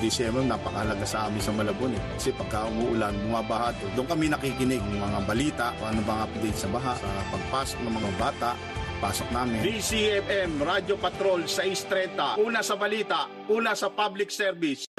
DCMM, napakahalaga sa amin sa Malabon Kasi pagka umuulan, bumabaha to. Doon kami nakikinig ng mga balita, kung ano bang update sa baha, sa pagpasok ng mga bata, pasok namin. DCMM, Radio Patrol 630, una sa balita, una sa public service.